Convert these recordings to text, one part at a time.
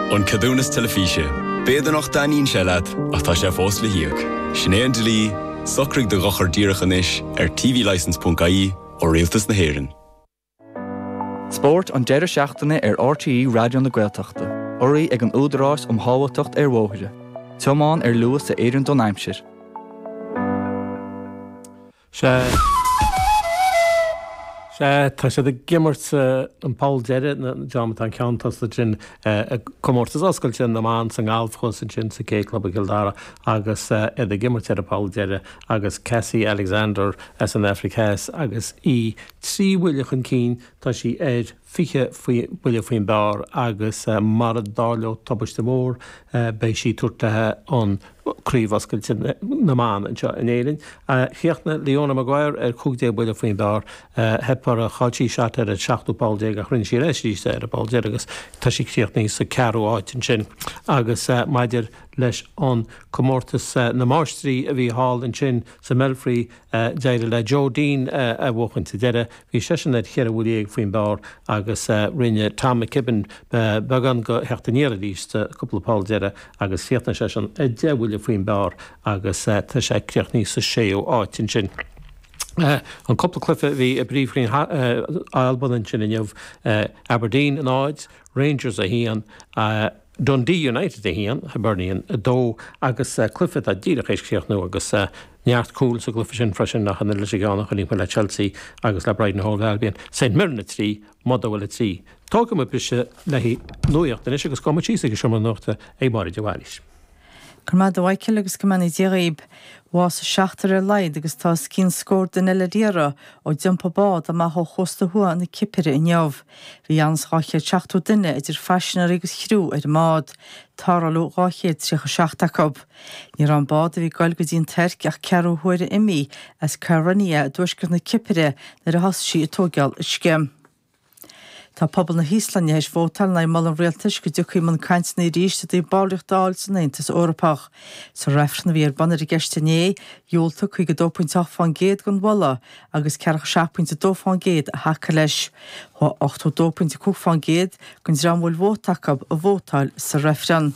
An cadúnas telefíe, béad nach daín sead ach tá sé fós le hiag. Sinné an delí, socraigh do gachar dírechanis tvlicense.ie ó Rialtas na Héireann. Sport an deireadh seachtaine RTE Radio na Gaeltachta. Orí ag an údarás hábhailteacht Mhóthaire. Teamáin luas a Éireann Don Aimsir. Tá sé gimmert an Paul Derry na Jonathan Countess le sin comórtas oscail sin na man san gáilfchos an sin sa cé club a Gildara agus a gimmert a Paul Derry agus Cassie Alexander as an Africas agus í trí bhuiilech an cín tá sí fiche bhuiile faoin bar agus mar a dáleo tobaiste mór bei sí tuairtathe an críomhoscail sin na man an seo in éireann. Chiaachna Leona Maguire cúgdé bhuiile faoin bar par a chailtí seat ar a 7 Páildé a chrin sí rééis ar a Páildé agus tá sí críocht níos sa cearú áitin sin agus maidir leis an comórtas na máistrí a bhí hall an sin sa Melfrí deire le Joe Dean a bhchainte deire bhí sesin chear bhfuil ag faoin bar agus rinne Tom McKibben began go heachtaníar lísta cúpla Páildéire agus fiatna sesin de bhfuil faoin bar agus tá sé críocht níos sa séú áitin sin. An coppla clufa bhí a bríomhrín Alban sin inmh Aberdeen an áid, Rangers a hían, Dundee United a hían, Hibernian a dó agus clufa a díra éiscíocht nó agus neart cúil sa glufa sin freisin nach an le gánach an le Chelsea agus le Brighton Hove Albion. St Mirren a trí, Motherwell a trí. Tógam a brise lehí nuocht an is agus com tíí agus sem nachta é mar de bhharis. Cumad bhaiciil agus go manna díréib was seachtar leid agus tá cín scór den eile ó diompa bád a má chosta thua na cipire in neamh. Bhí ans gáché 7 duine idir feisina agus chhrú ar mád, taralú gáché 37. Ní an bád a bhí gáil go dtíon terc ach cearú thuaire imí as Carania dúisgur na cipire nar a has sí a tógeal scem. Tá pobl na Híslanne heis bhótal na mal an réaltas go dúchaí man caint na ríiste í báileocht dáil san Aontas Eorpach. Sa refna bhí ar banar i gceiste jóolta chuig go 2.8 géad gon bhla agus cearach 7.2 géad a hacha leis. Thá 8.2 géad gon dramhfuil bhótachab a bhótal sa refran.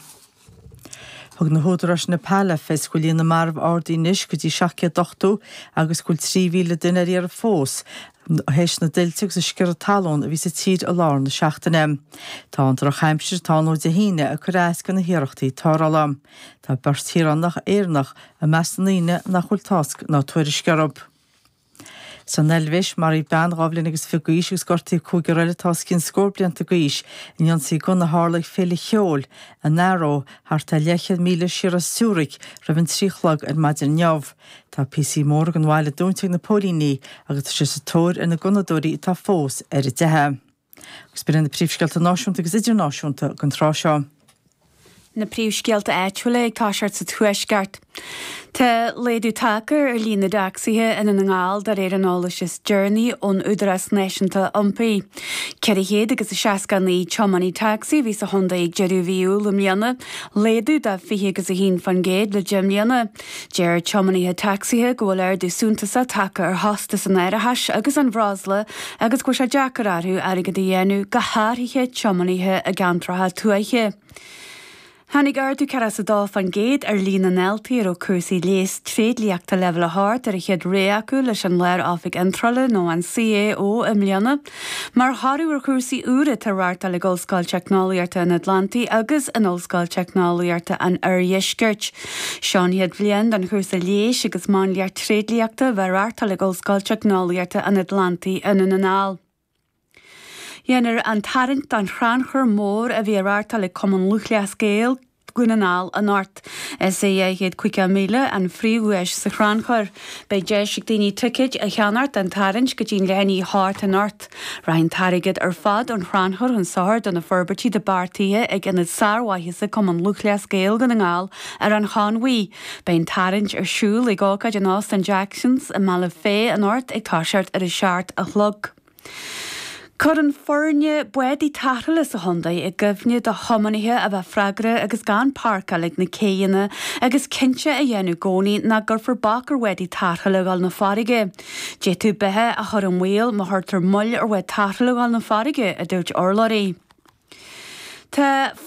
Thug na hódaras na Pala fes go líon na marmh ardí níos go dtí 7 agus gúil 3,000 duine ar fós. Heis na dilteach sa sciar talún a bhí sa tír a lár na seachtaine. Tá an ar chaimsir táú de híine a churéis gan na hiireachtaí tárálam. Tá beirtíírannach éarnach a measnaíine nach chuil tasc ná tuairir scarab. San Elvis mar í ben ráblin agus figuís agus gortaí cúgur reiletá cinn scór blianta guís in ansaí gon na hálaigh féle cheol a náró harta 10,000 siar a Súric raibhann tríchlag ar maidir neamh. Tá PC mór an bhile dúnteach na pólíní agus sé sa tóir in na gunadóí tá fós ar i dethe. Agus bíonn na príomhscealta náisiúnta agus idirnáisiúnta gan trá seo. Na príomhscealta éitiúla ag táseart sa tuaisceart. Tá léadú tacar ar lína dagsithe ina na ngáil dar an álasis Journey ón údaras náisiúnta iompaí. Ceir héad agus 60 Chomany taxi bhí sa Honda ag jeú bhíú le mliana, léadú da fiche agus a hín fan géad le Jimliana. Deir Chomany taxithe gohfuil ar dúsúntasa tacar ar hosta san airithas agus an bhrásla agus go sé deacararú aige de dhéanú go háirithe Chomaníthe a gantratha tuaiche. Hannig ardú ceras a dá fan géad ar lína neltaí ar ó cursaí léas tréadlíochta level a hart ar a chéad réacu leis an léir áfik intrala nó an CAO imliana, mar háú ar cursaí úra tarráirta le Olscoil Technoliarta an Atlanti agus an Olscoil Technoliarta an Iriscirt. Seán hiad bblian an cursa léis agus máinliar tréadlíochta bharráirta le Olscoil Technoliarta an Atlanti in an anál. Dhéanar an tarint an chranchar mór a bhí arárta le cuman luchlia scéal gwynanál an ort. Is é héad 5,000 an fríúis sa chranchar. Bei deisig daoine tuiciid a cheanart an tarint go dtín lehaní háart an ort. Rhain tarigid ar fad an chranchar an sáir don na forbertí de bartíthe ag inad sárhaithe sa cuman luchlia scéal gwynanál ar an chaanhuí. Bein tarint ar siúl ag ácaid an Austin Jacksons a mala fé an ort ag táseart ar a seart a chlog. Cur an forne buí tarla sa Honda i gofne de homanithe a bheith freigra agus gan parca le na céanna agus cinse a dhéanú gcónaí na gur for bakar wedi tarla gáil na farige. Dé tú bethe a chur an mhuiil má thuirtar mull ar wedi tarla gáil na farige a dúirt orlaí. Tá